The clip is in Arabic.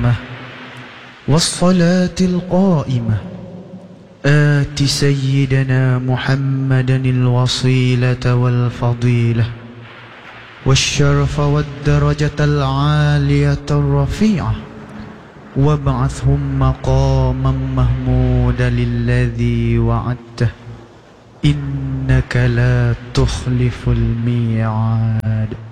التامة والصلاة القائمة آت سيدنا محمدا الوصيلة والفضيلة والشرف والدرجة العالية الرفيعة وابعثهم مقاما محمودا الذي وعدته إنك لا تخلف الميعاد.